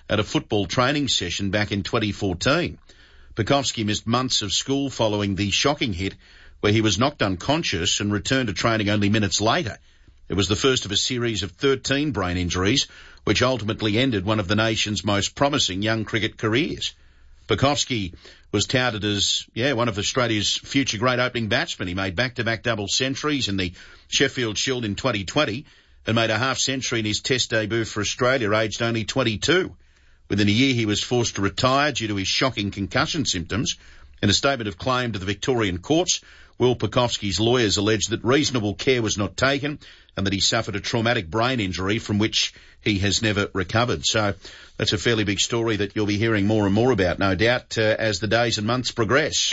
at a football training session back in 2014. Pucovski missed months of school following the shocking hit where he was knocked unconscious and returned to training only minutes later. It was the first of a series of 13 brain injuries, which ultimately ended one of the nation's most promising young cricket careers. Pucovski was touted as, one of Australia's future great opening batsmen. He made back-to-back double centuries in the Sheffield Shield in 2020 and made a half-century in his Test debut for Australia, aged only 22. Within a year, he was forced to retire due to his shocking concussion symptoms. In a statement of claim to the Victorian courts, Will Pucovski's lawyers alleged that reasonable care was not taken and that he suffered a traumatic brain injury from which he has never recovered. So that's a fairly big story that you'll be hearing more and more about, no doubt, as the days and months progress.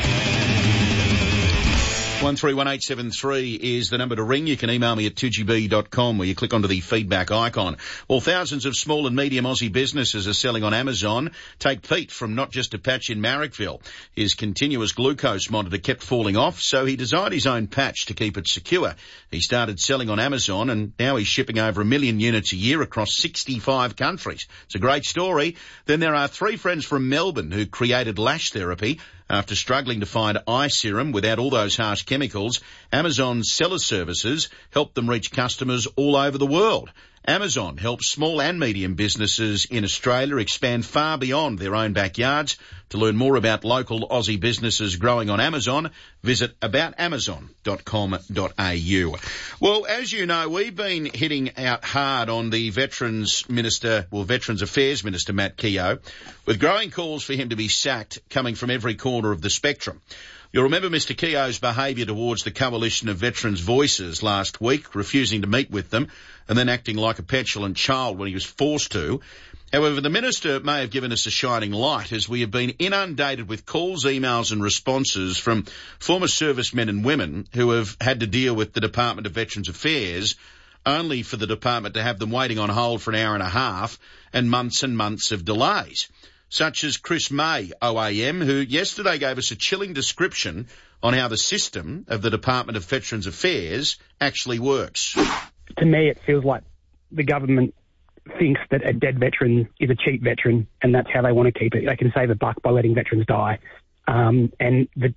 131873 is the number to ring. You can email me at 2gb.com where you click onto the feedback icon. Well, thousands of small and medium Aussie businesses are selling on Amazon. Take Pete from Not Just a Patch in Marrickville. His continuous glucose monitor kept falling off, so he designed his own patch to keep it secure. He started selling on Amazon and now he's shipping over 1 million units a year across 65 countries. It's a great story. Then there are 3 friends from Melbourne who created lash therapy. After struggling to find eye serum without all those harsh chemicals, Amazon's seller services help them reach customers all over the world. Amazon helps small and medium businesses in Australia expand far beyond their own backyards. To learn more about local Aussie businesses growing on Amazon, visit aboutamazon.com.au. Well, as you know, we've been hitting out hard on the Veterans Affairs Minister, Matt Keogh, with growing calls for him to be sacked coming from every corner of the spectrum. You'll remember Mr Keogh's behaviour towards the Coalition of Veterans' Voices last week, refusing to meet with them and then acting like a petulant child when he was forced to. However, the Minister may have given us a shining light as we have been inundated with calls, emails and responses from former servicemen and women who have had to deal with the Department of Veterans Affairs only for the department to have them waiting on hold for an hour and a half and months of delays, such as Chris May, OAM, who yesterday gave us a chilling description on how the system of the Department of Veterans Affairs actually works. To me, it feels like the government thinks that a dead veteran is a cheap veteran, and that's how they want to keep it. They can save a buck by letting veterans die. And the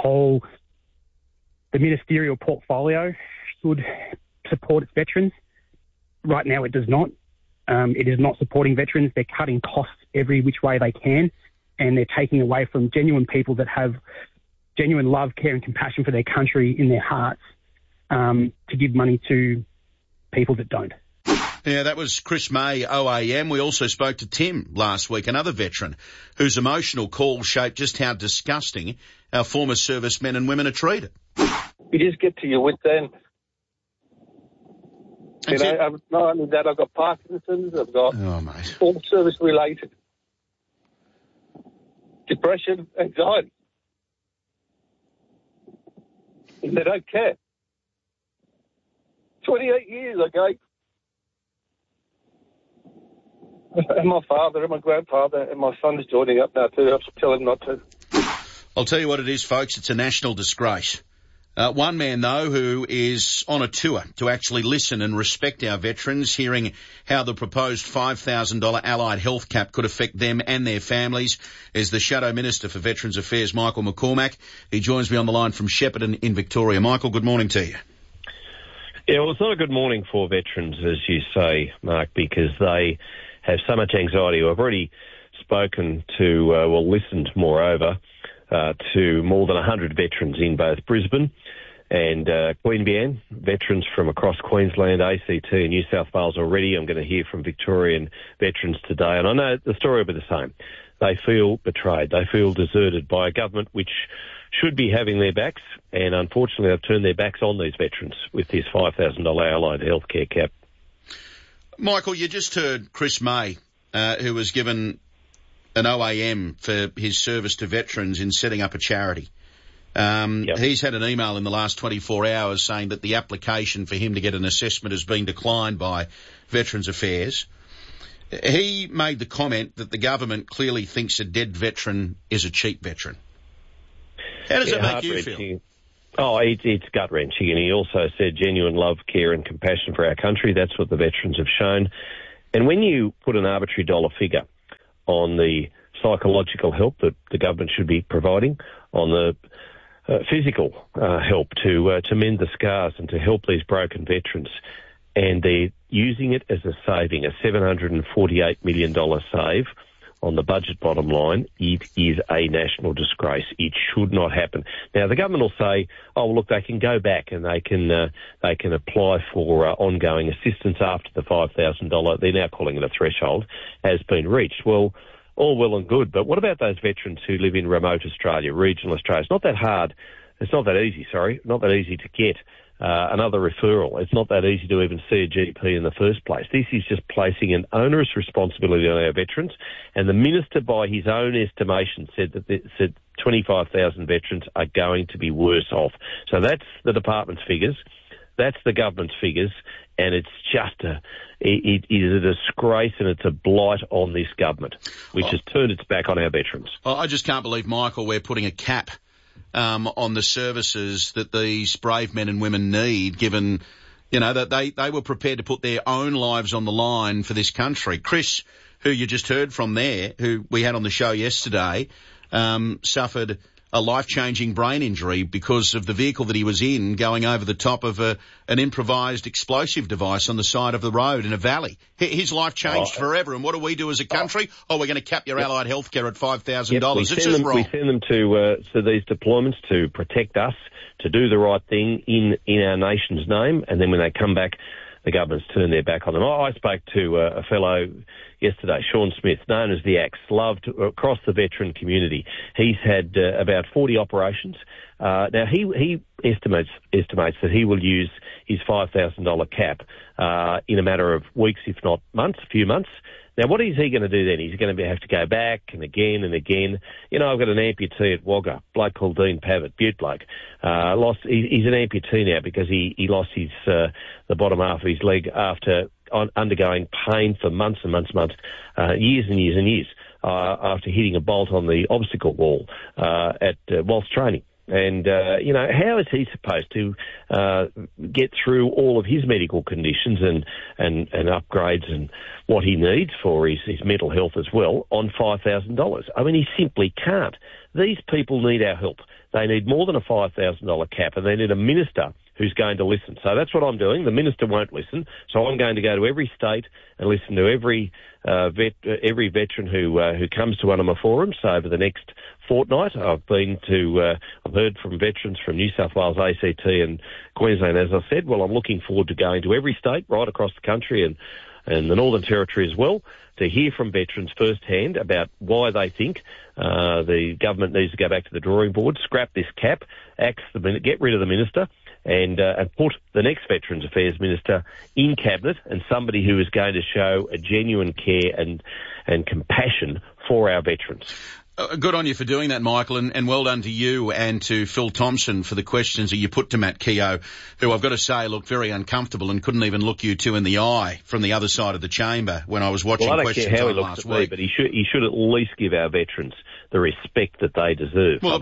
ministerial portfolio should support its veterans. Right now, it does not. It is not supporting veterans. They're cutting costs every which way they can, and they're taking away from genuine people that have genuine love, care and compassion for their country in their hearts to give money to people that don't. Yeah, that was Chris May, OAM. We also spoke to Tim last week, another veteran, whose emotional call shaped just how disgusting our former servicemen and women are treated. You just get to your wits' end. Not only that, I've got Parkinson's, I've got all service-related depression, anxiety. And they don't care. 28 years I gave. And my father and my grandfather and my son's joining up now too. I have to tell him not to. I'll tell you what it is, folks. It's a national disgrace. One man, though, who is on a tour to actually listen and respect our veterans, hearing how the proposed $5,000 allied health cap could affect them and their families, is the Shadow Minister for Veterans Affairs, Michael McCormack. He joins me on the line from Shepparton in Victoria. Michael, good morning to you. Yeah, well, it's not a good morning for veterans, as you say, Mark, because they have so much anxiety. I've already spoken to, listened, moreover, to more than 100 veterans in both Brisbane and Queanbeyan, veterans from across Queensland, ACT and New South Wales already. I'm going to hear from Victorian veterans today, and I know the story will be the same. They feel betrayed. They feel deserted by a government which should be having their backs, and unfortunately they've turned their backs on these veterans with this $5,000 allied healthcare cap. Michael, you just heard Chris May, who was given an OAM for his service to veterans in setting up a charity. He's had an email in the last 24 hours saying that the application for him to get an assessment has been declined by Veterans Affairs. He made the comment that the government clearly thinks a dead veteran is a cheap veteran. How does that make you feel? Oh, it's gut-wrenching. And he also said genuine love, care and compassion for our country. That's what the veterans have shown. And when you put an arbitrary dollar figure on the psychological help that the government should be providing, on the physical help to mend the scars and to help these broken veterans. And they're using it as a saving, a $748 million save on the budget bottom line. It is a national disgrace. It should not happen. Now, the government will say, oh, well, look, they can go back and they can apply for ongoing assistance after the $5,000, they're now calling it a threshold, has been reached. Well, all well and good, but what about those veterans who live in remote Australia, regional Australia? It's not that hard. It's not that easy, not that easy to get another referral. It's not that easy to even see a GP in the first place. This is just placing an onerous responsibility on our veterans, and the minister, by his own estimation, said 25,000 veterans are going to be worse off. So that's the department's figures. That's the government's figures, and it's just it is a disgrace and it's a blight on this government, which has turned its back on our veterans. I just can't believe, Michael, we're putting a cap on the services that these brave men and women need, given, that they were prepared to put their own lives on the line for this country. Chris, who you just heard from there, who we had on the show yesterday, suffered a life-changing brain injury because of the vehicle that he was in going over the top of an improvised explosive device on the side of the road in a valley. His life changed forever. And what do we do as a country? We're going to cap your allied healthcare at $5,000. It's just wrong. We send them to these deployments to protect us, to do the right thing in our nation's name, and then when they come back, the government's turned their back on them. I spoke to a fellow yesterday, Sean Smith, known as the Axe, loved across the veteran community. He's had about 40 operations. Now, he estimates that he will use his $5,000 cap in a matter of weeks, if not months, a few months. Now, what is he going to do then? He's going to have to go back and again and again. I've got an amputee at Wagga, bloke called Dean Pavitt, Butte bloke. He's an amputee now because he lost his the bottom half of his leg after undergoing pain for months and months and months, years and years and years, after hitting a bolt on the obstacle wall whilst training. And, how is he supposed to get through all of his medical conditions and upgrades and what he needs for his mental health as well on $5,000? I mean, he simply can't. These people need our help. They need more than a $5,000 cap, and they need a minister who's going to listen. So that's what I'm doing. The minister won't listen, so I'm going to go to every state and listen to every veteran who comes to one of my forums over the next fortnight. I've heard from veterans from New South Wales, ACT and Queensland, as I said. Well, I'm looking forward to going to every state right across the country and the Northern Territory as well, to hear from veterans firsthand about why they think the government needs to go back to the drawing board, scrap this cap, get rid of the minister, and put the next Veterans Affairs Minister in Cabinet, and somebody who is going to show a genuine care and compassion for our veterans. Good on you for doing that, Michael, and well done to you and to Phil Thompson for the questions that you put to Matt Keogh, who I've got to say looked very uncomfortable and couldn't even look you two in the eye from the other side of the chamber when I was watching questions on last week. Well, I don't care how he looks at me, but he should at least give our veterans the respect that they deserve. Well,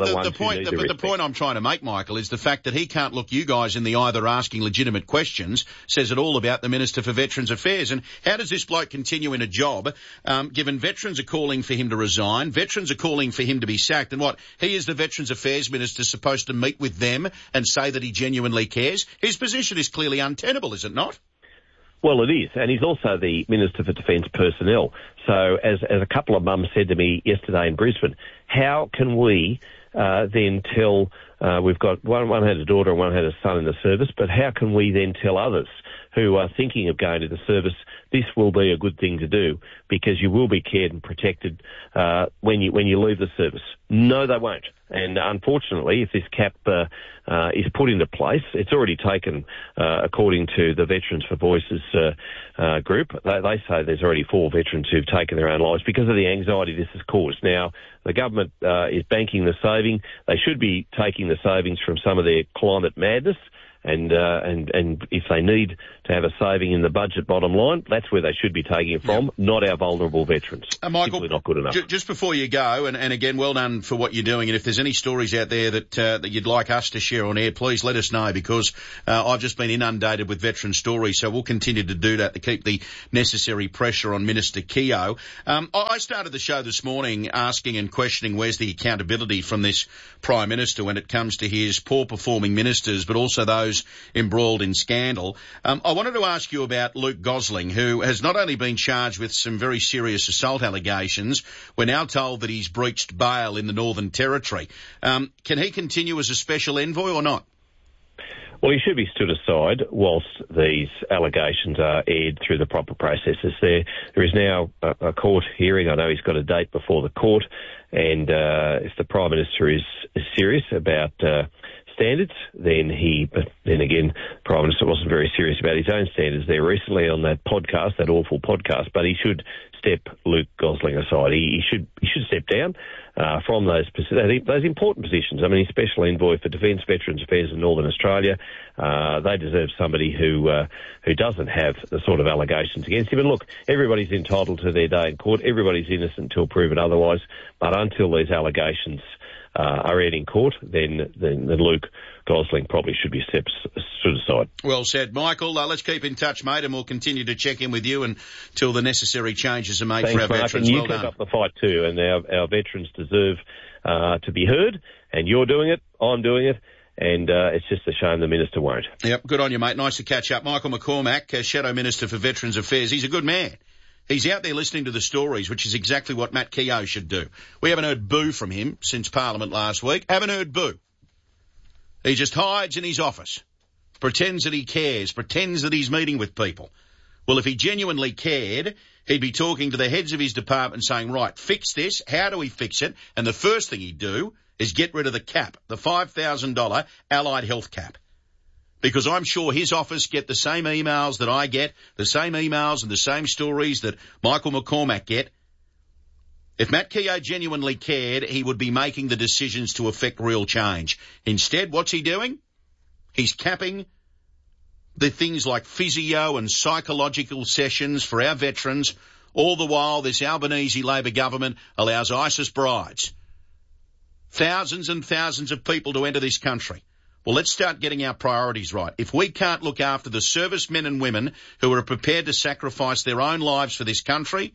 the point I'm trying to make, Michael, is the fact that he can't look you guys in the eye that are asking legitimate questions says it all about the Minister for Veterans Affairs. And how does this bloke continue in a job, given veterans are calling for him to resign, veterans are calling for him to be sacked, and he is the Veterans Affairs Minister supposed to meet with them and say that he genuinely cares? His position is clearly untenable, is it not? Well, it is, and he's also the Minister for Defence Personnel. So as a couple of mums said to me yesterday in Brisbane, how can we then tell, we've got one had a daughter and one had a son in the service, but how can we then tell others who are thinking of going to the service, this will be a good thing to do because you will be cared and protected when you leave the service? No, they won't. And unfortunately, if this cap is put into place, it's already taken, according to the Veterans for Voices group, they say there's already 4 veterans who've taken their own lives because of the anxiety this has caused. Now, the government is banking the saving. They should be taking the savings from some of their climate madness And if they need to have a saving in the budget bottom line, that's where they should be taking it from, not our vulnerable veterans. Michael, simply not good enough. Just before you go, and again, well done for what you're doing. And if there's any stories out there that you'd like us to share on air, please let us know, because I've just been inundated with veteran stories. So we'll continue to do that to keep the necessary pressure on Minister Keogh. I started the show this morning asking and questioning where's the accountability from this Prime Minister when it comes to his poor performing ministers, but also those embroiled in scandal. I wanted to ask you about Luke Gosling, who has not only been charged with some very serious assault allegations, we're now told that he's breached bail in the Northern Territory. Can he continue as a special envoy or not? Well, he should be stood aside whilst these allegations are aired through the proper processes. There is now a court hearing. I know he's got a date before the court, and if the Prime Minister is serious about standards, but then again, the Prime Minister wasn't very serious about his own standards there recently on that podcast, that awful podcast, but he should step Luke Gosling aside. He should step down from those important positions. I mean, he's Special Envoy for Defence, Veterans Affairs in Northern Australia. They deserve somebody who doesn't have the sort of allegations against him. And look, everybody's entitled to their day in court. Everybody's innocent until proven otherwise. But until these allegations are aired in court, then Luke Gosling probably should be stood aside. Well said, Michael. Let's keep in touch, mate, and we'll continue to check in with you until the necessary changes are made. Thanks, for our Mark, veterans. And you well keep done. up the fight too, and our veterans deserve to be heard, and you're doing it, I'm doing it, and it's just a shame the Minister won't. Yep, good on you, mate. Nice to catch up. Michael McCormack, Shadow Minister for Veterans Affairs. He's a good man. He's out there listening to the stories, which is exactly what Matt Keogh should do. We haven't heard boo from him since Parliament last week. Haven't heard boo. He just hides in his office, pretends that he cares, pretends that he's meeting with people. Well, if he genuinely cared, he'd be talking to the heads of his department saying, right, fix this. How do we fix it? And the first thing he'd do is get rid of the cap, the $5,000 allied health cap. Because I'm sure his office get the same emails that I get, the same emails and the same stories that Michael McCormack get. If Matt Keogh genuinely cared, he would be making the decisions to effect real change. Instead, what's he doing? He's capping the things like physio and psychological sessions for our veterans. All the while, this Albanese Labor government allows ISIS brides. Thousands and thousands of people to enter this country. Well, let's start getting our priorities right. If we can't look after the servicemen and women who are prepared to sacrifice their own lives for this country,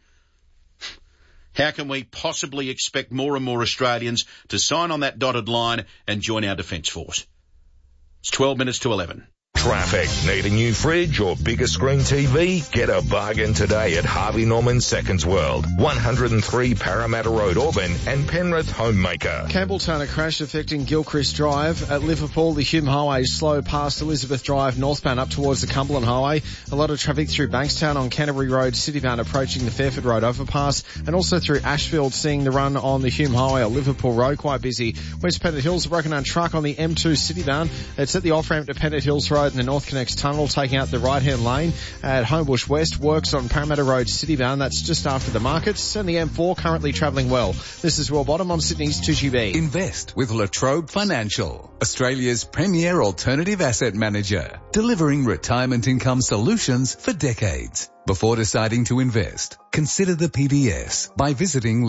how can we possibly expect more and more Australians to sign on that dotted line and join our Defence Force? It's 12 minutes to 11. Traffic. Need a new fridge or bigger screen TV? Get a bargain today at Harvey Norman Seconds World, 103 Parramatta Road, Auburn, and Penrith Homemaker. Campbelltown, a crash affecting Gilchrist Drive. At Liverpool, the Hume Highway is slow past Elizabeth Drive northbound up towards the Cumberland Highway. A lot of traffic through Bankstown on Canterbury Road, citybound approaching the Fairford Road overpass, and also through Ashfield, seeing the run on the Hume Highway at Liverpool Road quite busy. West Pennant Hills, a broken down truck on the M2 citybound. It's at the off-ramp to Pennant Hills Road in the North Connects Tunnel, taking out the right-hand lane. At Homebush West, works on Parramatta Road citybound. That's just after the markets. And the M4 currently travelling well. This is Will Bottom on Sydney's 2GB. Invest with La Trobe Financial, Australia's premier alternative asset manager, delivering retirement income solutions for decades. Before deciding to invest, consider the PDS by visiting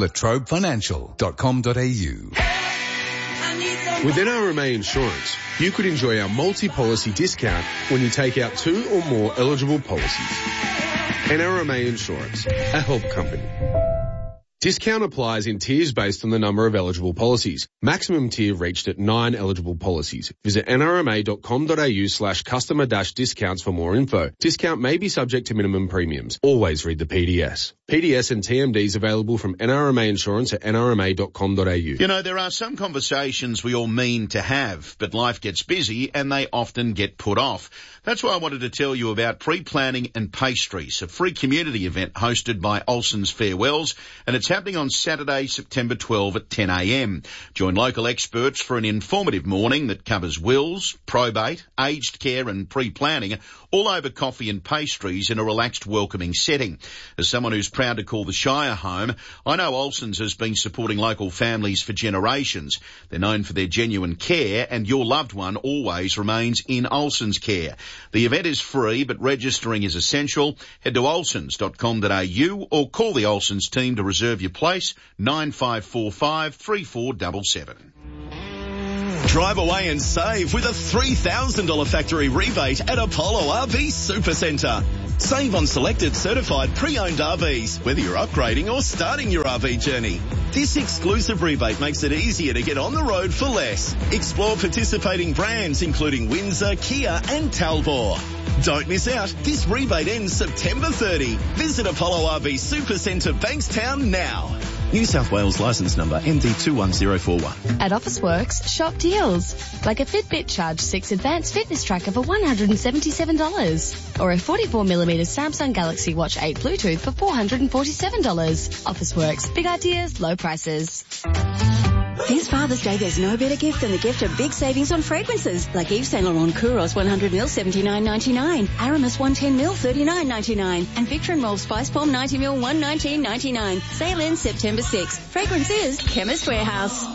latrobefinancial.com.au. With NRMA Insurance, you could enjoy our multi-policy discount when you take out 2 or more eligible policies. NRMA Insurance, a help company. Discount applies in tiers based on the number of eligible policies. Maximum tier reached at 9 eligible policies. Visit nrma.com.au/customer-discounts for more info. Discount may be subject to minimum premiums. Always read the PDS. PDS and TMDs available from NRMA Insurance at nrma.com.au. You know, there are some conversations we all mean to have, but life gets busy and they often get put off. That's why I wanted to tell you about Pre-Planning and Pastries, a free community event hosted by Olsen's Farewells, and it's happening on Saturday, September 12 at 10 a.m. Join local experts for an informative morning that covers wills, probate, aged care and pre-planning, all over coffee and pastries in a relaxed, welcoming setting. As someone who's proud to call the Shire home, I know Olsen's has been supporting local families for generations. They're known for their genuine care, and your loved one always remains in Olsen's care. The event is free, but registering is essential. Head to olsens.com.au or call the Olsen's team to reserve your place, 9545 3477. Drive away and save with a $3,000 factory rebate at Apollo RV Supercentre. Save on selected certified pre-owned RVs, whether you're upgrading or starting your RV journey. This exclusive rebate makes it easier to get on the road for less. Explore participating brands including Windsor, Kia and Talbot. Don't miss out. This rebate ends September 30. Visit Apollo RV Supercentre Bankstown now. New South Wales licence number MD21041. At Officeworks, shop deals. Like a Fitbit Charge 6 Advanced Fitness Tracker for $177. Or a 44mm Samsung Galaxy Watch 8 Bluetooth for $447. Officeworks. Big ideas, low prices. This Father's Day, there's no better gift than the gift of big savings on fragrances, like Yves Saint Laurent Kouros 100ml $79.99, Aramis 110ml $39.99, and Victor and Rolf Spice Bomb 90ml $119.99. Sale ends September 6th. Fragrance is Chemist Warehouse.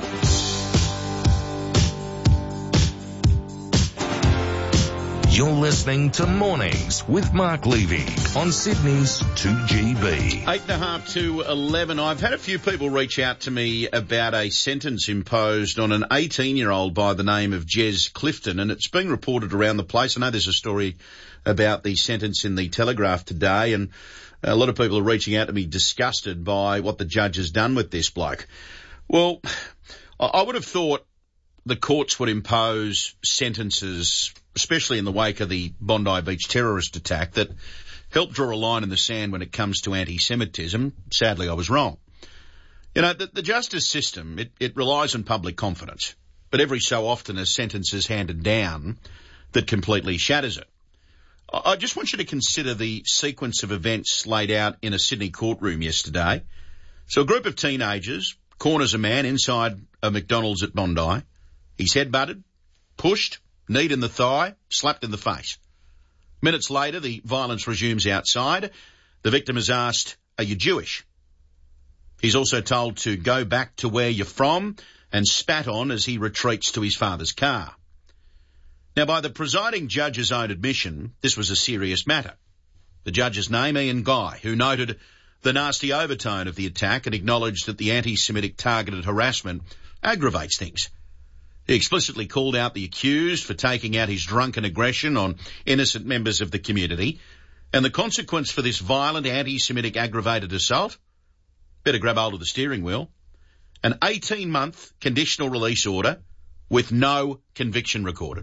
You're listening to Mornings with Mark Levy on Sydney's 2GB. 8.5 to 11. I've had a few people reach out to me about a sentence imposed on an 18-year-old by the name of Jez Clifton, and it's been reported around the place. I know there's a story about the sentence in the Telegraph today, and a lot of people are reaching out to me disgusted by what the judge has done with this bloke. Well, I would have thought the courts would impose sentences, especially in the wake of the Bondi Beach terrorist attack, that help draw a line in the sand when it comes to anti-Semitism. Sadly, I was wrong. You know, the justice system, it relies on public confidence, but every so often a sentence is handed down that completely shatters it. I just want you to consider the sequence of events laid out in a Sydney courtroom yesterday. So a group of teenagers corners a man inside a McDonald's at Bondi. He's headbutted, pushed, kneed in the thigh, slapped in the face. Minutes later, the violence resumes outside. The victim is asked, "Are you Jewish?" He's also told to go back to where you're from and spat on as he retreats to his father's car. Now, by the presiding judge's own admission, this was a serious matter. The judge's name, Ian Guy, who noted the nasty overtone of the attack and acknowledged that the anti-Semitic targeted harassment aggravates things. He explicitly called out the accused for taking out his drunken aggression on innocent members of the community, and the consequence for this violent anti-Semitic aggravated assault, better grab hold of the steering wheel, an 18-month conditional release order with no conviction recorded.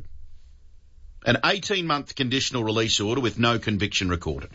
An 18-month conditional release order with no conviction recorded.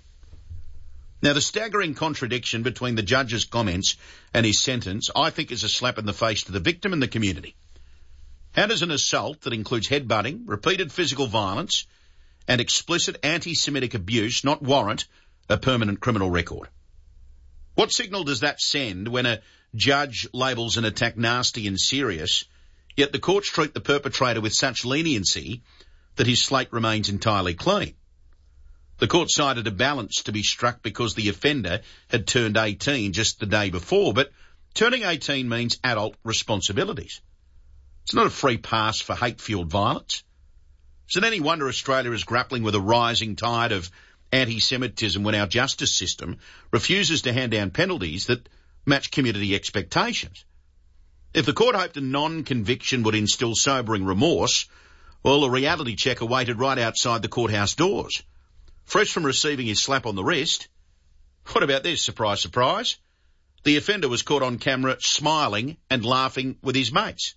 Now, the staggering contradiction between the judge's comments and his sentence, I think, is a slap in the face to the victim and the community. How does an assault that includes headbutting, repeated physical violence, and explicit anti-Semitic abuse not warrant a permanent criminal record? What signal does that send when a judge labels an attack nasty and serious, yet the courts treat the perpetrator with such leniency that his slate remains entirely clean? The court cited a balance to be struck because the offender had turned 18 just the day before, but turning 18 means adult responsibilities. It's not a free pass for hate-fueled violence. Is it any wonder Australia is grappling with a rising tide of anti-Semitism when our justice system refuses to hand down penalties that match community expectations? If the court hoped a non-conviction would instill sobering remorse, well, a reality check awaited right outside the courthouse doors. Fresh from receiving his slap on the wrist. What about this? Surprise, surprise. The offender was caught on camera smiling and laughing with his mates.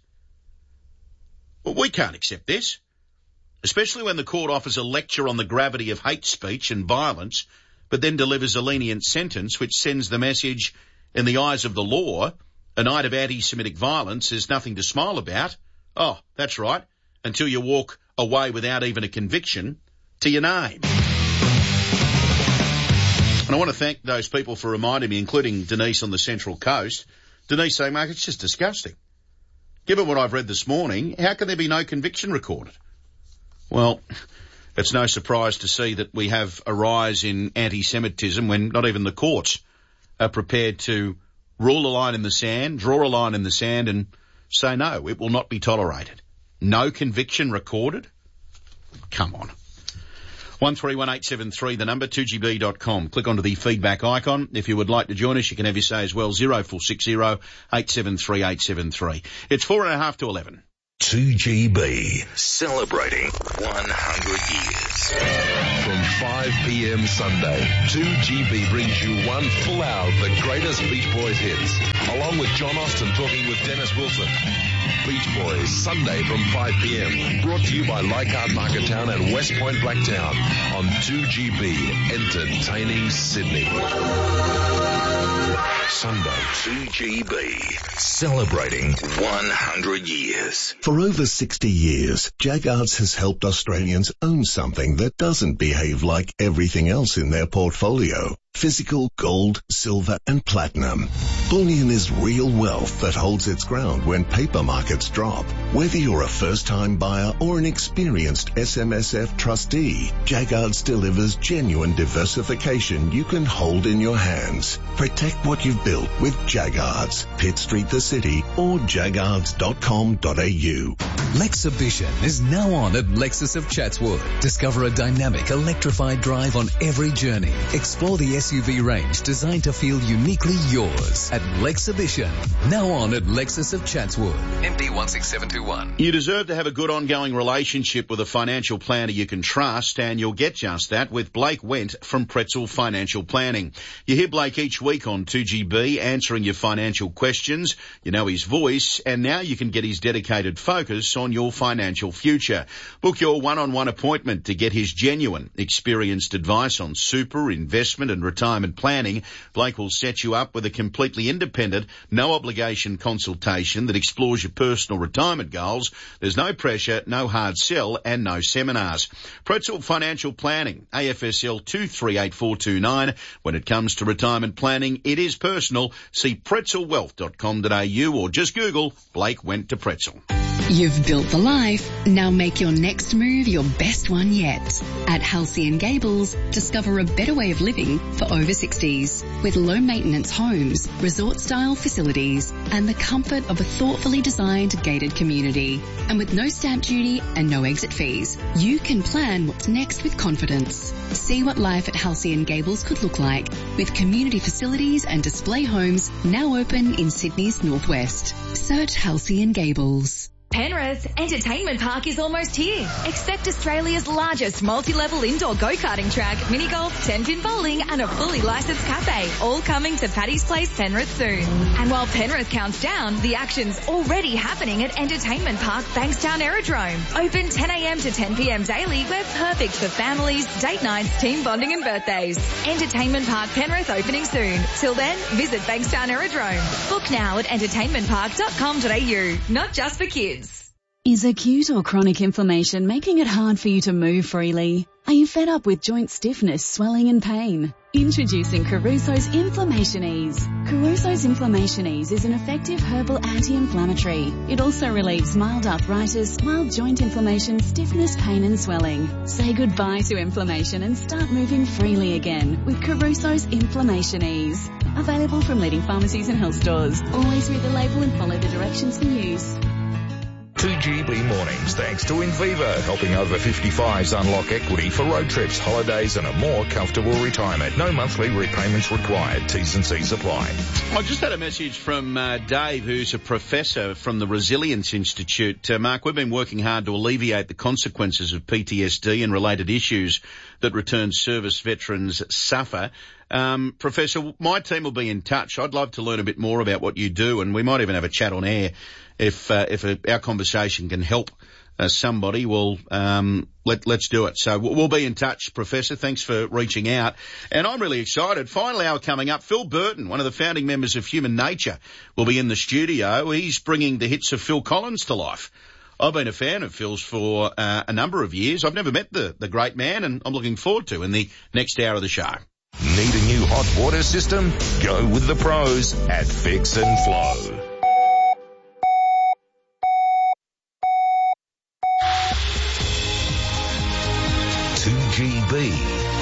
Well, we can't accept this, especially when the court offers a lecture on the gravity of hate speech and violence, but then delivers a lenient sentence which sends the message, in the eyes of the law, a night of anti-Semitic violence is nothing to smile about. Oh, that's right, until you walk away without even a conviction to your name. And And I want to thank those people for reminding me, including Denise on the Central Coast. Denise saying, Mark, it's just disgusting. Given what I've read this morning, how can there be no conviction recorded? Well, it's no surprise to see that we have a rise in anti-Semitism when not even the courts are prepared to rule a line in the sand, draw a line in the sand and say, no, it will not be tolerated. No conviction recorded? Come on. 131873, the number, 2GB.com. Click onto the feedback icon. If you would like to join us, you can have your say as well, 0460 873 873. It's 4.5 to 11. 2GB, celebrating 100 years. From 5 p.m. Sunday, 2GB brings you 1 full hour of the greatest Beach Boys hits, along with John Austin talking with Dennis Wilson. Beach Boys, Sunday from 5 p.m. Brought to you by Leichhardt Marketown and West Point Blacktown on 2GB, entertaining Sydney. Sunday, 2GB, celebrating 100 years. For over 60 years, Jaggards has helped Australians own something that doesn't behave like everything else in their portfolio. Physical gold, silver and platinum. Bullion is real wealth that holds its ground when paper markets drop. Whether you're a first-time buyer or an experienced SMSF trustee, Jaggards delivers genuine diversification you can hold in your hands. Protect what you've built with Jaggards. Pitt Street the City or jaggards.com.au. Lexhibition is now on at Lexus of Chatswood. Discover a dynamic, electrified drive on every journey. Explore the SUV range designed to feel uniquely yours at Lexhibition. Now on at Lexus of Chatswood. MP 16721. You deserve to have a good ongoing relationship with a financial planner you can trust, and you'll get just that with Blake Went from Pretzel Financial Planning. You hear Blake each week on 2GB answering your financial questions. You know his voice, and now you can get his dedicated focus on your financial future. Book your one-on-one appointment to get his genuine, experienced advice on super, investment and retirement planning. Blake will set you up with a completely independent, no-obligation consultation that explores your personal retirement goals. There's no pressure, no hard sell and no seminars. Pretzel Financial Planning, AFSL 238429. When it comes to retirement planning, it is personal. See pretzelwealth.com.au or just Google Blake Went to Pretzel. You've built the life. Now make your next move your best one yet. At Halcyon and Gables, discover a better way of living for over 60s with low maintenance homes, resort style facilities and the comfort of a thoughtfully designed gated community. And with no stamp duty and no exit fees, you can plan what's next with confidence. See what life at Halcyon and Gables could look like with community facilities and display homes now open in Sydney's northwest. Search Halcyon and Gables. Penrith Entertainment Park is almost here. Expect Australia's largest multi-level indoor go-karting track, mini golf, 10-pin bowling and a fully licensed cafe, all coming to Paddy's Place, Penrith soon. And while Penrith counts down, the action's already happening at Entertainment Park, Bankstown Aerodrome. Open 10 a.m. to 10 p.m. daily. We're perfect for families, date nights, team bonding and birthdays. Entertainment Park, Penrith opening soon. Till then, visit Bankstown Aerodrome. Book now at entertainmentpark.com.au. Not just for kids. Is acute or chronic inflammation making it hard for you to move freely? Are you fed up with joint stiffness, swelling and pain? Introducing Caruso's Inflammation Ease. Caruso's Inflammation Ease is an effective herbal anti-inflammatory. It also relieves mild arthritis, mild joint inflammation, stiffness, pain and swelling. Say goodbye to inflammation and start moving freely again with Caruso's Inflammation Ease. Available from leading pharmacies and health stores. Always read the label and follow the directions for use. 2GB mornings, thanks to Inviva, helping over 55s unlock equity for road trips, holidays and a more comfortable retirement. No monthly repayments required. T's and C's apply. I just had a message from Dave, who's a professor from the Resilience Institute. Mark, we've been working hard to alleviate the consequences of PTSD and related issues that returned service veterans suffer. Professor, my team will be in touch. I'd love to learn a bit more about what you do, and we might even have a chat on air if our conversation can help somebody. Well, let's do it. So we'll be in touch, Professor. Thanks for reaching out. And I'm really excited. Final hour coming up. Phil Burton, one of the founding members of Human Nature, will be in the studio. He's bringing the hits of Phil Collins to life. I've been a fan of Phil's for a number of years. I've never met the great man, and I'm looking forward to in the next hour of the show. Need a new hot water system? Go with the pros at Fix and Flow. GB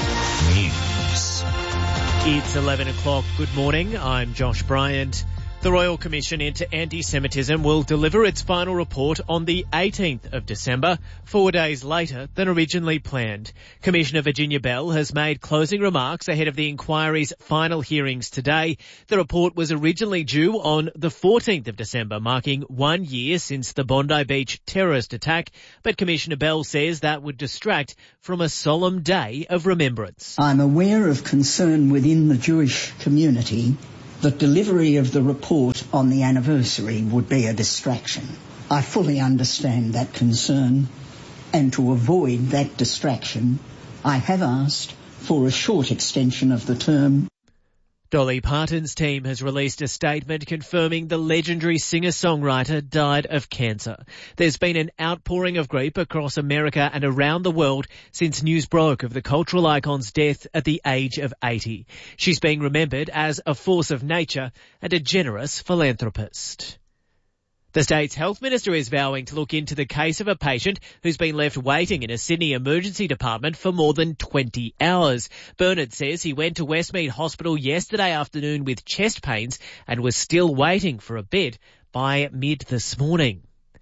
News. It's 11 o'clock. Good morning. I'm Josh Bryant. The Royal Commission into Anti-Semitism will deliver its final report on the 18th of December, 4 days later than originally planned. Commissioner Virginia Bell has made closing remarks ahead of the inquiry's final hearings today. The report was originally due on the 14th of December, marking 1 year since the Bondi Beach terrorist attack, but Commissioner Bell says that would distract from a solemn day of remembrance. I'm aware of concern within the Jewish community that delivery of the report on the anniversary would be a distraction. I fully understand that concern, and to avoid that distraction, I have asked for a short extension of the term. Dolly Parton's team has released a statement confirming the legendary singer-songwriter died of cancer. There's been an outpouring of grief across America and around the world since news broke of the cultural icon's death at the age of 80. She's being remembered as a force of nature and a generous philanthropist. The state's health minister is vowing to look into the case of a patient who's been left waiting in a Sydney emergency department for more than 20 hours. Bernard says he went to Westmead Hospital yesterday afternoon with chest pains and was still waiting for a bed by mid this morning.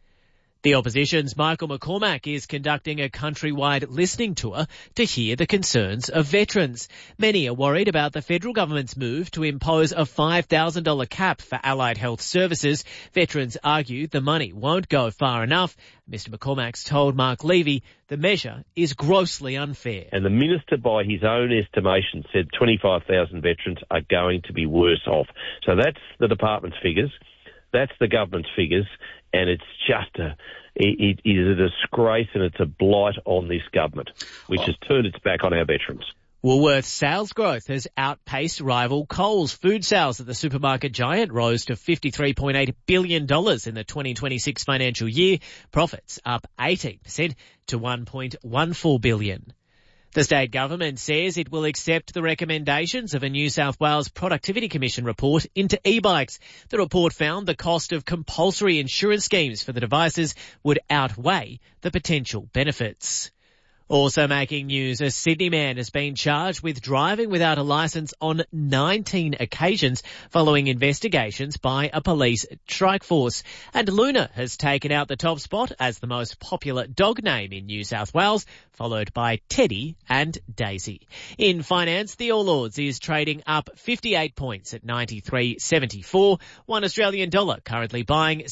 The opposition's Michael McCormack is conducting a countrywide listening tour to hear the concerns of veterans. Many are worried about the federal government's move to impose a $5,000 cap for allied health services. Veterans argue the money won't go far enough. Mr McCormack's told Mark Levy the measure is grossly unfair. And the minister, by his own estimation, said 25,000 veterans are going to be worse off. So that's the department's figures. That's the government's figures. And it's just it is a disgrace and it's a blight on this government, which has turned its back on our veterans. Woolworths sales growth has outpaced rival Coles. Food sales at the supermarket giant rose to $53.8 billion in the 2026 financial year. Profits up 18% to $1.14 billion. The state government says it will accept the recommendations of a New South Wales Productivity Commission report into e-bikes. The report found the cost of compulsory insurance schemes for the devices would outweigh the potential benefits. Also making news, a Sydney man has been charged with driving without a licence on 19 occasions following investigations by a police strike force. And Luna has taken out the top spot as the most popular dog name in New South Wales, followed by Teddy and Daisy. In finance, the All Ords is trading up 58 points at 93.74. $1 Australian dollar currently buying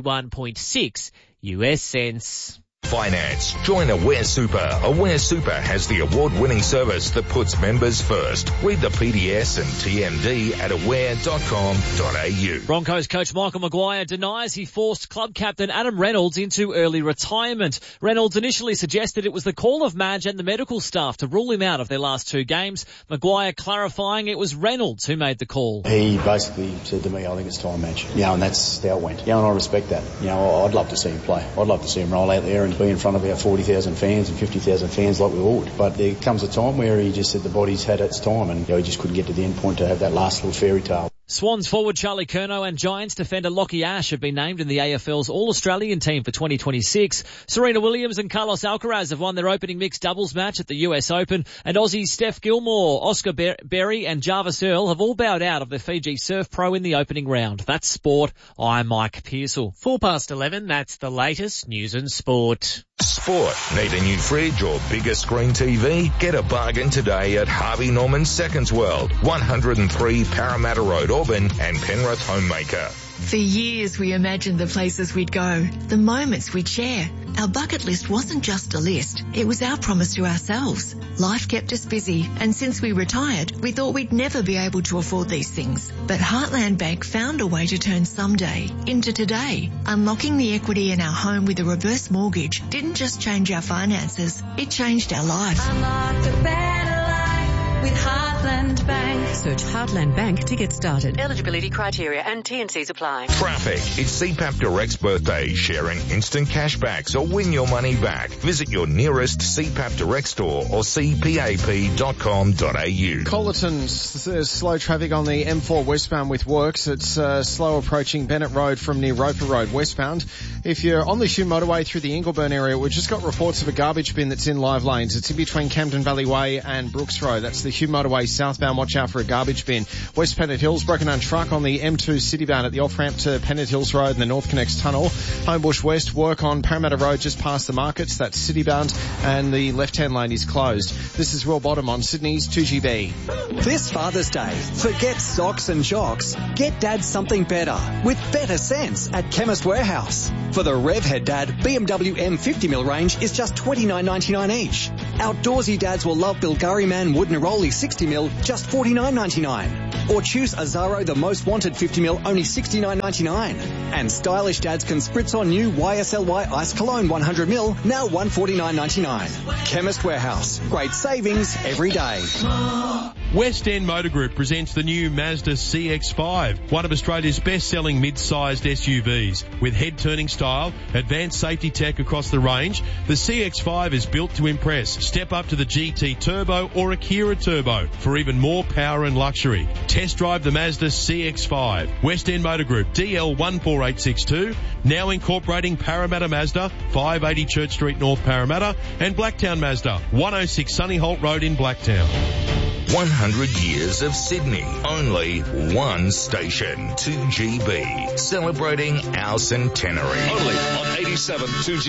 71.6 US cents. Finance. Join Aware Super. Aware Super has the award-winning service that puts members first. Read the PDS and TMD at aware.com.au. Broncos coach Michael Maguire denies he forced club captain Adam Reynolds into early retirement. Reynolds initially suggested it was the call of Madge and the medical staff to rule him out of their last two games. Maguire clarifying it was Reynolds who made the call. He basically said to me, I think it's time, Madge. And that's how it went. And I respect that. I'd love to see him play. I'd love to see him roll out there and be in front of our 40,000 fans and 50,000 fans like we would. But there comes a time where he just said the body's had its time and he just couldn't get to the end point to have that last little fairy tale. Swans forward Charlie Curnow and Giants defender Lockie Ash have been named in the AFL's All-Australian team for 2026. Serena Williams and Carlos Alcaraz have won their opening mixed doubles match at the US Open, and Aussies Steph Gilmore, Oscar Berry and Jarvis Earl have all bowed out of the Fiji Surf Pro in the opening round. That's sport. I'm Mike Pearsall. 11, that's the latest news and sport. Sport. Need a new fridge or bigger screen TV? Get a bargain today at Harvey Norman Seconds World, 103 Parramatta Road, Auburn, and Penrith Homemaker. For years we imagined the places we'd go, the moments we'd share. Our bucket list wasn't just a list, it was our promise to ourselves. Life kept us busy, and since we retired, we thought we'd never be able to afford these things. But Heartland Bank found a way to turn someday into today. Unlocking the equity in our home with a reverse mortgage didn't just change our finances, it changed our life. Unlock a better life with Heartland. Heartland Bank. Search Heartland Bank to get started. Eligibility criteria and T&Cs apply. Traffic. It's CPAP Direct's birthday. Sharing instant cashbacks or win your money back. Visit your nearest CPAP Direct store or cpap.com.au. Colleton's, there's slow traffic on the M4 westbound with works. It's slow approaching Bennett Road from near Roper Road westbound. If you're on the Hume motorway through the Ingleburn area, we've just got reports of a garbage bin that's in live lanes. It's in between Camden Valley Way and Brooks Road. That's the Hume motorway southbound. Watch out for a garbage bin. West Pennant Hills, broken down truck on the M2 citybound at the off-ramp to Pennant Hills Road and the North Connects Tunnel. Homebush West, work on Parramatta Road just past the markets. That's citybound and the left-hand lane is closed. This is Will Bottom on Sydney's 2GB. This Father's Day, forget socks and jocks. Get Dad something better with better sense at Chemist Warehouse. For the Revhead Dad, BMW M50mm range is just $29.99 each. Outdoorsy dads will love Bulgari Man Wood Neroli 60mm, just $49.99. Or choose Azaro the Most Wanted 50mm, only $69.99. And stylish dads can spritz on new YSLY Ice Cologne 100ml, now $149.99. Chemist Warehouse. Great savings every day. West End Motor Group presents the new Mazda CX-5, one of Australia's best-selling mid-sized SUVs. With head-turning style, advanced safety tech across the range, the CX-5 is built to impress. Step up to the GT Turbo or Akira Turbo for even more power and luxury. Test drive the Mazda CX-5. West End Motor Group, DL 14862, now incorporating Parramatta Mazda, 580 Church Street, North Parramatta, and Blacktown Mazda, 106 Sunny Holt Road in Blacktown. 100 years of Sydney. Only one station. 2GB. Celebrating our centenary. Only on 87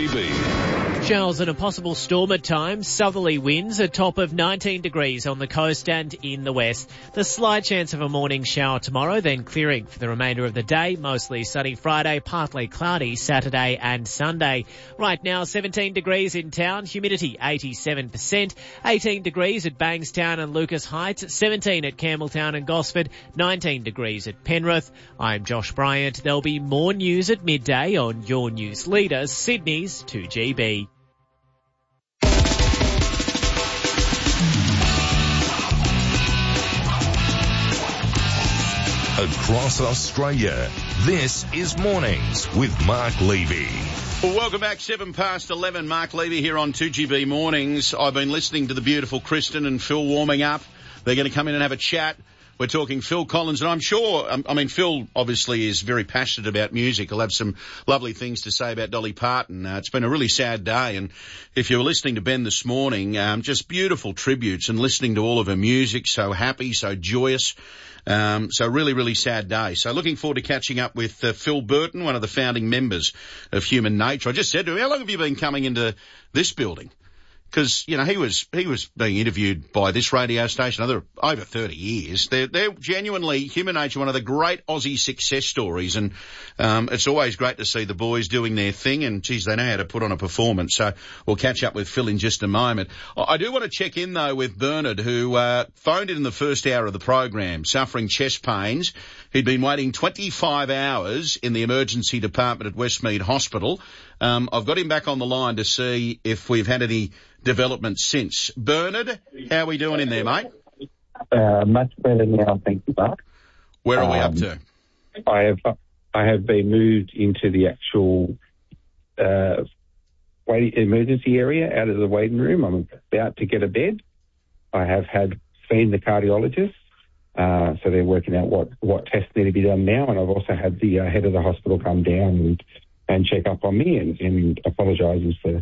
2GB. Showers and a possible storm at times. Southerly winds, a top of 19 degrees on the coast and in the west. The slight chance of a morning shower tomorrow, then clearing for the remainder of the day. Mostly sunny Friday, partly cloudy Saturday and Sunday. Right now, 17 degrees in town. Humidity 87%. 18 degrees at Bankstown and Lucas Heights, 17 at Campbelltown and Gosford, 19 degrees at Penrith. I'm Josh Bryant. There'll be more news at midday on your news leader, Sydney's 2GB. Across Australia, this is Mornings with Mark Levy. Well, welcome back, 11:07. Mark Levy here on 2GB Mornings. I've been listening to the beautiful Kristen and Phil warming up. They're going to come in and have a chat. We're talking Phil Collins, and I'm sure, Phil obviously is very passionate about music. He'll have some lovely things to say about Dolly Parton. It's been a really sad day, and if you were listening to Ben this morning, just beautiful tributes and listening to all of her music, so happy, so joyous. So really, really sad day. So looking forward to catching up with Phil Burton, one of the founding members of Human Nature. I just said to him, how long have you been coming into this building? Because, you know, he was being interviewed by this radio station over 30 years. They're genuinely, Human Nature, one of the great Aussie success stories. And, it's always great to see the boys doing their thing. And, geez, they know how to put on a performance. So we'll catch up with Phil in just a moment. I do want to check in, though, with Bernard, who, phoned in the first hour of the program, suffering chest pains. He'd been waiting 25 hours in the emergency department at Westmead Hospital. I've got him back on the line to see if we've had any developments since. Bernard, how are we doing in there, mate? Much better now, thank you, Mark. Where are we up to? I have been moved into the actual emergency area out of the waiting room. I'm about to get a bed. I have seen the cardiologist, so they're working out what tests need to be done now, and I've also had the head of the hospital come down and check up on me and apologising for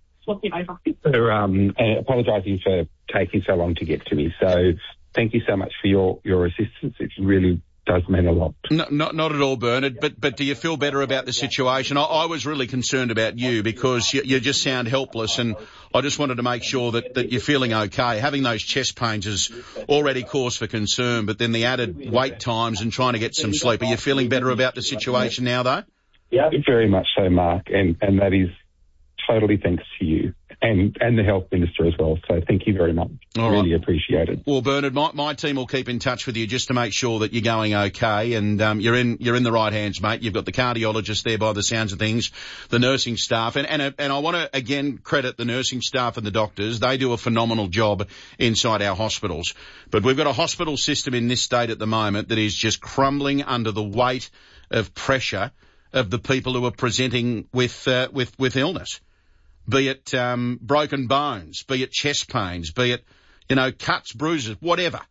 apologising for taking so long to get to me. So thank you so much for your assistance. It really does mean a lot. No, not at all, Bernard. But do you feel better about the situation? I was really concerned about you because you just sound helpless, and I just wanted to make sure that you're feeling okay. Having those chest pains is already cause for concern, but then the added wait times and trying to get some sleep. Are you feeling better about the situation now, though? Yeah, very much so, Mark, and that is totally thanks to you. and the Health Minister as well. So thank you very much. Really appreciate it. Well, Bernard, my team will keep in touch with you just to make sure that you're going okay, and you're in the right hands, mate. You've got the cardiologist there by the sounds of things, the nursing staff, and I want to again credit the nursing staff and the doctors. They do a phenomenal job inside our hospitals. But we've got a hospital system in this state at the moment that is just crumbling under the weight of pressure of the people who are presenting with illness. Be it broken bones, be it chest pains, be it, cuts, bruises, whatever.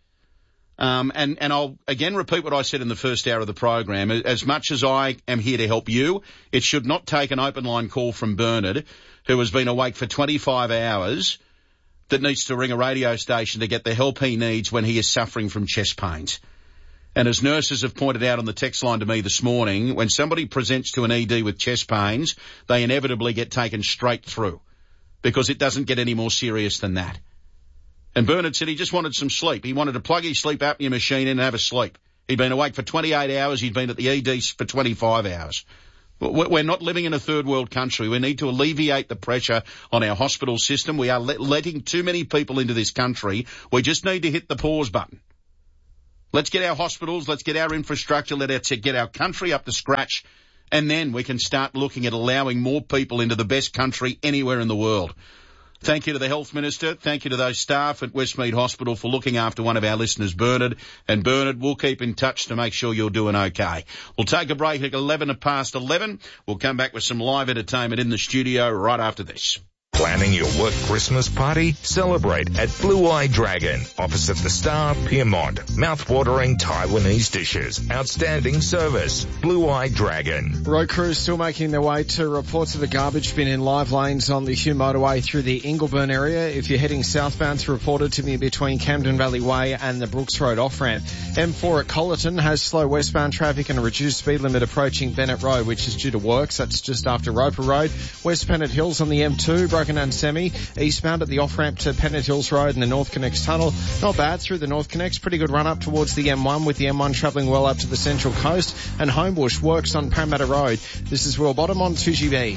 And I'll again repeat what I said in the first hour of the program. As much as I am here to help you, it should not take an open line call from Bernard, who has been awake for 25 hours, that needs to ring a radio station to get the help he needs when he is suffering from chest pains. And as nurses have pointed out on the text line to me this morning, when somebody presents to an ED with chest pains, they inevitably get taken straight through, because it doesn't get any more serious than that. And Bernard said he just wanted some sleep. He wanted to plug his sleep apnea machine in and have a sleep. He'd been awake for 28 hours. He'd been at the ED for 25 hours. We're not living in a third world country. We need to alleviate the pressure on our hospital system. We are letting too many people into this country. We just need to hit the pause button. Let's get our hospitals, let's get our infrastructure, let's get our country up to scratch, and then we can start looking at allowing more people into the best country anywhere in the world. Thank you to the Health Minister. Thank you to those staff at Westmead Hospital for looking after one of our listeners, Bernard. And Bernard, we'll keep in touch to make sure you're doing okay. We'll take a break at 11:11. We'll come back with some live entertainment in the studio right after this. Planning your work Christmas party? Celebrate at Blue Eye Dragon, opposite the Star, Piermont. Mouth-watering Taiwanese dishes. Outstanding service. Blue Eye Dragon. Road crews still making their way to reports of a garbage bin in live lanes on the Hume motorway through the Ingleburn area. If you're heading southbound, it's reported to be between Camden Valley Way and the Brooks Road off-ramp. M4 at Collerton has slow westbound traffic and a reduced speed limit approaching Bennett Road, which is due to works. That's just after Roper Road. West Pennant Hills on the M2, Broken and Semi, eastbound at the off-ramp to Pennant Hills Road and the North Connects Tunnel. Not bad through the North Connects. Pretty good run up towards the M1, with the M1 travelling well up to the Central Coast. And Homebush works on Parramatta Road. This is Will Bottom on 2GB.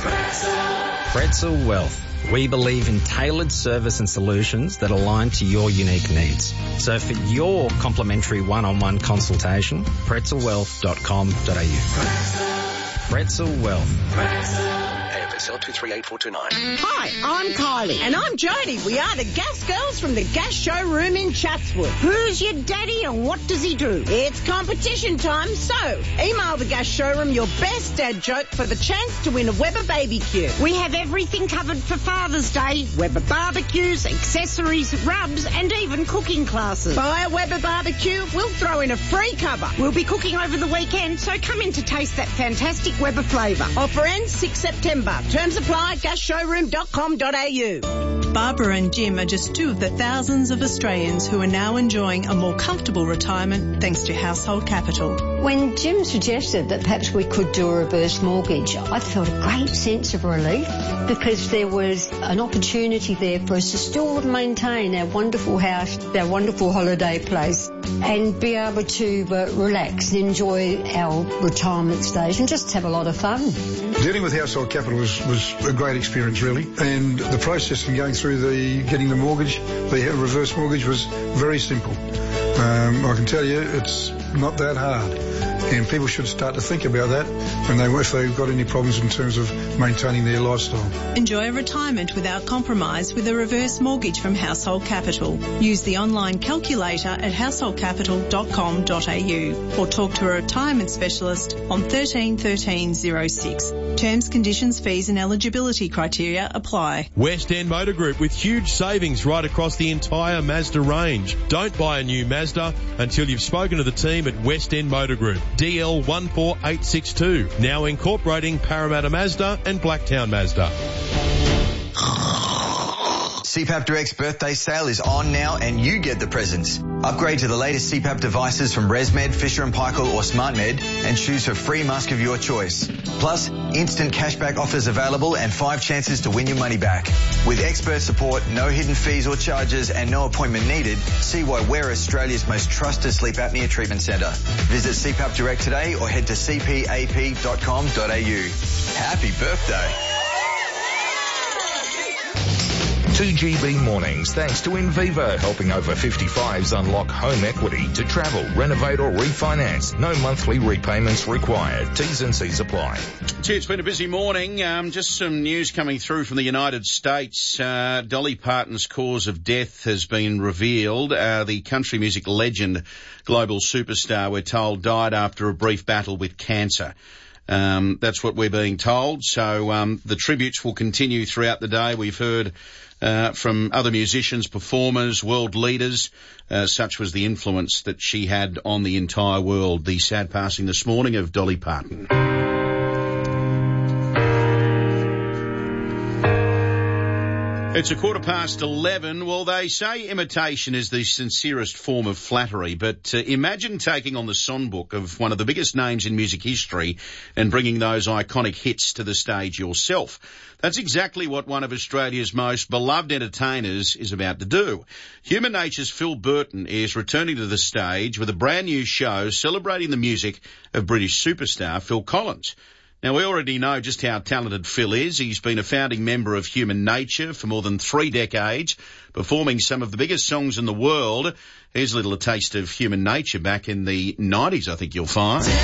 Pretzel Wealth. We believe in tailored service and solutions that align to your unique needs. So for your complimentary one-on-one consultation, pretzelwealth.com.au. Pretzel Wealth. AFSL 238429. Hi, I'm Kylie. And I'm Jodie. We are the Gas Girls from the Gas Showroom in Chatswood. Who's your daddy and what does he do? It's competition time, so email the Gas Showroom your best dad joke for the chance to win a Weber BBQ. We have everything covered for Father's Day. Weber barbecues, accessories, rubs, and even cooking classes. Buy a Weber barbecue, we'll throw in a free cover. We'll be cooking over the weekend, so come in to taste that fantastic Weber flavour. Offer ends 6 September. Terms apply, gasshowroom.com.au. Barbara and Jim are just two of the thousands of Australians who are now enjoying a more comfortable retirement thanks to Household Capital. When Jim suggested that perhaps we could do a reverse mortgage, I felt a great sense of relief because there was an opportunity there for us to still maintain our wonderful house, our wonderful holiday place, and be able to relax and enjoy our retirement stage and just have a lot of fun. Dealing with Household Capital was a great experience, really, and the process of going through getting the mortgage, the reverse mortgage, was very simple. I can tell you it's not that hard, and people should start to think about that if they've got any problems in terms of maintaining their lifestyle. Enjoy retirement without compromise with a reverse mortgage from Household Capital. Use the online calculator at householdcapital.com.au or talk to a retirement specialist on 13 13 06. Terms, conditions, fees and eligibility criteria apply. West End Motor Group with huge savings right across the entire Mazda range. Don't buy a new Mazda until you've spoken to the team at West End Motor Group. DL 14862. Now incorporating Parramatta Mazda and Blacktown Mazda. CPAP Direct's birthday sale is on now and you get the presents. Upgrade to the latest CPAP devices from ResMed, Fisher & Paykel or SmartMed and choose a free mask of your choice. Plus, instant cashback offers available and 5 chances to win your money back. With expert support, no hidden fees or charges and no appointment needed, see why we're Australia's most trusted sleep apnea treatment centre. Visit CPAP Direct today or head to cpap.com.au. Happy birthday. 2GB Mornings, thanks to Invivo, helping over 55s unlock home equity to travel, renovate or refinance. No monthly repayments required. T's and C's apply. Gee, it's been a busy morning. Just some news coming through from the United States. Dolly Parton's cause of death has been revealed. The country music legend, global superstar, we're told, died after a brief battle with cancer. That's what we're being told. So the tributes will continue throughout the day. We've heard from other musicians, performers, world leaders. Such was the influence that she had on the entire world. The sad passing this morning of Dolly Parton. It's 11:15. Well, they say imitation is the sincerest form of flattery, but imagine taking on the songbook of one of the biggest names in music history and bringing those iconic hits to the stage yourself. That's exactly what one of Australia's most beloved entertainers is about to do. Human Nature's Phil Burton is returning to the stage with a brand new show celebrating the music of British superstar Phil Collins. Now, we already know just how talented Phil is. He's been a founding member of Human Nature for more than 3 decades, performing some of the biggest songs in the world. Here's a little taste of Human Nature back in the 90s, I think you'll find.